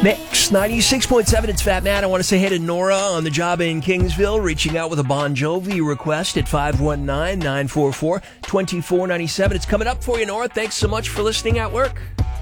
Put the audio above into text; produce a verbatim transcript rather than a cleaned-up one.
Mix ninety-six point seven, it's Fat Matt. I want to say hey to Nora on the job in Kingsville, reaching out with a Bon Jovi request at five one nine, nine four four, two four nine seven. It's coming up for you, Nora. Thanks so much for listening at work.